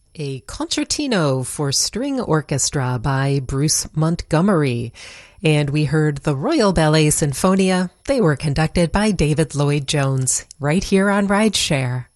A concertino for string orchestra by Bruce Montgomery. And we heard the Royal Ballet Sinfonia. They were conducted by David Lloyd Jones, right here on Rideshare.